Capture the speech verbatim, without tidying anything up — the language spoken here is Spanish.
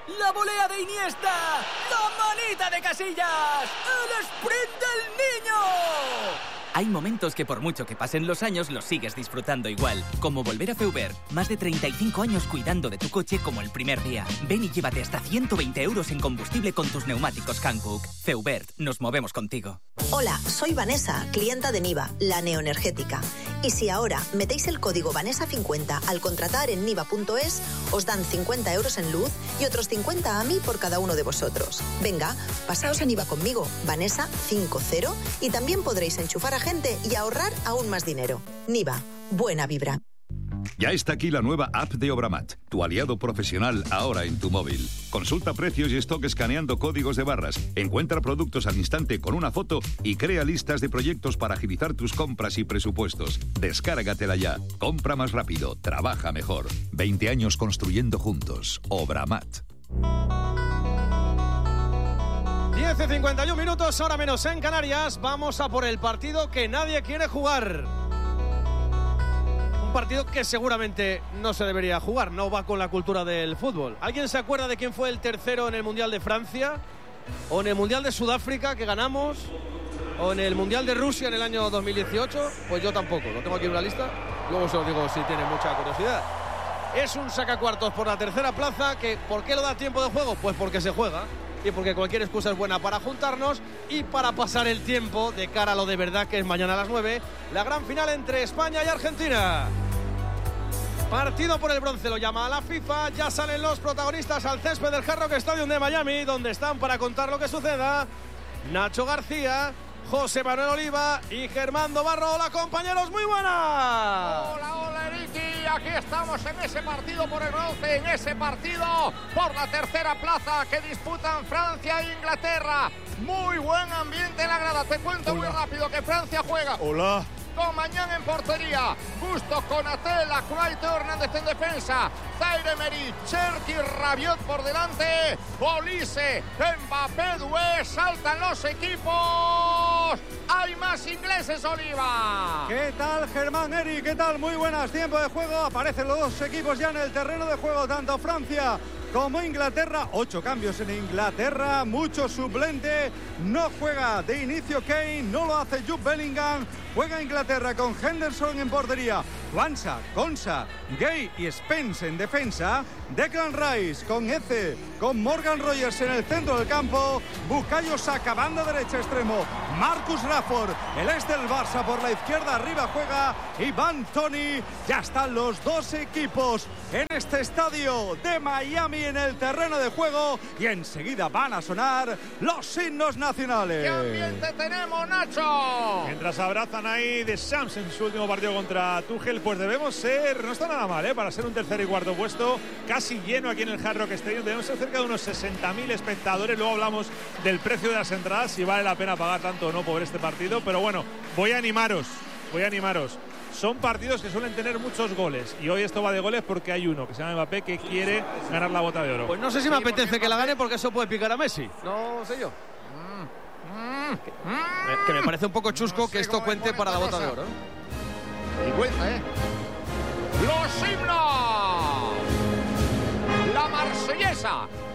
la volea de Iniesta, la manita de Casillas, el sprint del niño. Hay momentos que por mucho que pasen los años los sigues disfrutando igual. Como volver a Feubert. Más de treinta y cinco años cuidando de tu coche como el primer día. Ven y llévate hasta ciento veinte euros en combustible con tus neumáticos Hankook. Feubert, nos movemos contigo. Hola, soy Vanessa, clienta de Niva, la neoenergética. Y si ahora metéis el código Vanessa cincuenta al contratar en niva punto es, os dan cincuenta euros en luz y otros cincuenta a mí por cada uno de vosotros. Venga, pasaos a Niva conmigo, Vanessa cincuenta, y también podréis enchufar a gente y ahorrar aún más dinero. Niva, buena vibra. Ya está aquí la nueva app de Obramat, tu aliado profesional ahora en tu móvil. Consulta precios y stock escaneando códigos de barras, encuentra productos al instante con una foto y crea listas de proyectos para agilizar tus compras y presupuestos. Descárgatela ya. Compra más rápido, trabaja mejor. veinte años construyendo juntos. Obramat. diez y cincuenta y uno minutos, ahora menos en Canarias. Vamos a por el partido que nadie quiere jugar. Un partido que seguramente no se debería jugar, no va con la cultura del fútbol. ¿Alguien se acuerda de quién fue el tercero en el Mundial de Francia? ¿O en el Mundial de Sudáfrica que ganamos? ¿O en el Mundial de Rusia en el año dos mil dieciocho? Pues yo tampoco, lo tengo aquí en una lista. Luego se lo digo si tiene mucha curiosidad. Es un sacacuartos por la tercera plaza que, ¿por qué lo da tiempo de juego? Pues porque se juega. Y porque cualquier excusa es buena para juntarnos y para pasar el tiempo de cara a lo de verdad que es mañana a las nueve, la gran final entre España y Argentina. Partido por el bronce, lo llama a la FIFA. Ya salen los protagonistas al césped del Hard Rock Stadium de Miami, donde están para contar lo que suceda Nacho García, José Manuel Oliva y Germán Barro. Hola compañeros, muy buenas. Hola, hola Eriki, aquí estamos en ese partido por el bronce, en ese partido por la tercera plaza que disputan Francia e Inglaterra. Muy buen ambiente en la grada, te cuento Hola. muy rápido que Francia juega. Hola. Con Mañán en portería, Bustos, Konaté, Lacroix, Teo Hernández en defensa, Zaire Emery, Cherki, Rabiot por delante, Olise, Mbappé, Doué, saltan los equipos. Hay más ingleses, Oliva. ¿Qué tal, Germán, Eri? ¿Qué tal? Muy buenas, tiempo de juego. Aparecen los dos equipos ya en el terreno de juego, tanto Francia como Inglaterra. Ocho cambios en Inglaterra, mucho suplente. No juega de inicio Kane, no lo hace Jude Bellingham. Juega Inglaterra con Henderson en portería, Juansa, Konsa, Gay y Spence en defensa. Declan Rice con Eze, con Morgan Rogers en el centro del campo. Bukayo Saka, banda derecha extremo. Marcus Rashford, el ex del Barça, por la izquierda arriba juega Ivan Toney. Ya están los dos equipos en este estadio de Miami en el terreno de juego y enseguida van a sonar los himnos nacionales. ¿Qué ambiente tenemos, Nacho? Mientras abrazan ahí de Shams en su último partido contra Tuchel, pues debemos ser, no está nada mal, ¿eh? Para ser un tercer y cuarto puesto, casi lleno aquí en el Hard Rock Stadium, debemos ser cerca de unos sesenta mil espectadores. Luego hablamos del precio de las entradas, si vale la pena pagar tanto o no por este partido, pero bueno, voy a animaros, voy a animaros. Son partidos que suelen tener muchos goles y hoy esto va de goles porque hay uno que se llama Mbappé que quiere ganar la Bota de Oro. Pues no sé si me apetece que la gane porque eso puede picar a Messi. No sé yo. Que, que me parece un poco chusco no que esto cuente para la Bota de Oro. Y cuenta, ¿eh? ¡Los himnos! La marsellesa,